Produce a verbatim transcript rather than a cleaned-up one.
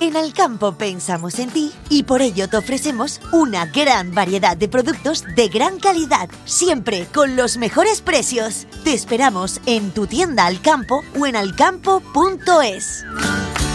En Alcampo pensamos en ti y por ello te ofrecemos una gran variedad de productos de gran calidad, siempre con los mejores precios. Te esperamos en tu tienda Alcampo o en alcampo punto es.